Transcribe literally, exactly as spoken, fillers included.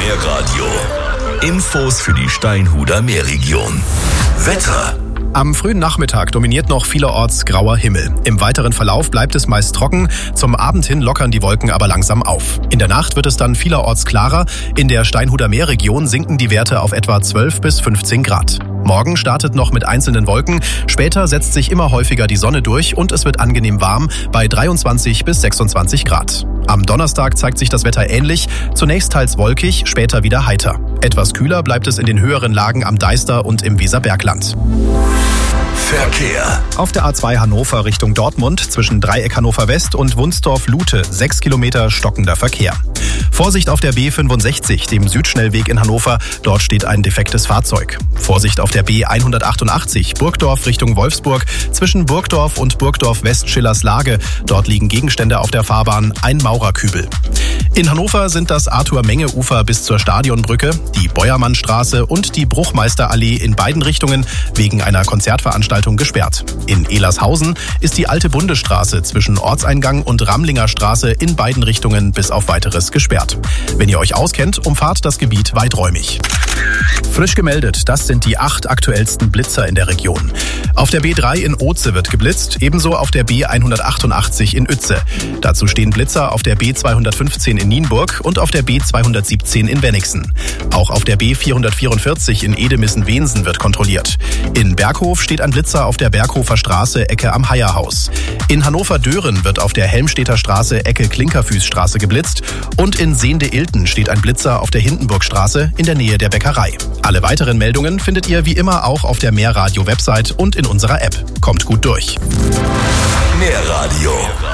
Meerradio. Infos für die Steinhuder Meerregion. Wetter. Am frühen Nachmittag dominiert noch vielerorts grauer Himmel. Im weiteren Verlauf bleibt es meist trocken, zum Abend hin lockern die Wolken aber langsam auf. In der Nacht wird es dann vielerorts klarer, in der Steinhuder Meerregion sinken die Werte auf etwa zwölf bis fünfzehn Grad. Morgen startet noch mit einzelnen Wolken, später setzt sich immer häufiger die Sonne durch und es wird angenehm warm bei dreiundzwanzig bis sechsundzwanzig Grad. Am Donnerstag zeigt sich das Wetter ähnlich, zunächst teils wolkig, später wieder heiter. Etwas kühler bleibt es in den höheren Lagen am Deister und im Weserbergland. Verkehr. Auf der A zwei Hannover Richtung Dortmund zwischen Dreieck Hannover West und Wunsdorf-Lute sechs Kilometer stockender Verkehr. Vorsicht auf der B fünfundsechzig, dem Südschnellweg in Hannover, dort steht ein defektes Fahrzeug. Vorsicht auf der B hundertachtundachtzig, Burgdorf Richtung Wolfsburg, zwischen Burgdorf und Burgdorf-West-Schillers-Lage, dort liegen Gegenstände auf der Fahrbahn, ein Maurerkübel. In Hannover sind das Arthur-Menge-Ufer bis zur Stadionbrücke, die Beuermannstraße und die Bruchmeisterallee in beiden Richtungen wegen einer Konzertveranstaltung gesperrt. In Elershausen ist die alte Bundesstraße zwischen Ortseingang und Ramlinger Straße in beiden Richtungen bis auf weiteres gesperrt. Wenn ihr euch auskennt, umfahrt das Gebiet weiträumig. Frisch gemeldet, das sind die acht aktuellsten Blitzer in der Region. Auf der B drei in Oze wird geblitzt, ebenso auf der B hundertachtundachtzig in Uetze. Dazu stehen Blitzer auf der B zweihundertfünfzehn in Nienburg und auf der B zweihundertsiebzehn in Wennigsen. Auch auf der B vierhundertvierundvierzig in Edemissen-Wensen wird kontrolliert. In Berghof steht ein Blitzer auf der Berghofer Straße Ecke am Heierhaus. In Hannover-Dören wird auf der Helmstedter Straße Ecke Klinkerfüßstraße geblitzt und in Sehnde-Ilten steht ein Blitzer auf der Hindenburgstraße in der Nähe der Bäckerei. Alle weiteren Meldungen findet ihr wie immer auch auf der Meerradio-Website und in unserer App. Kommt gut durch. Meerradio.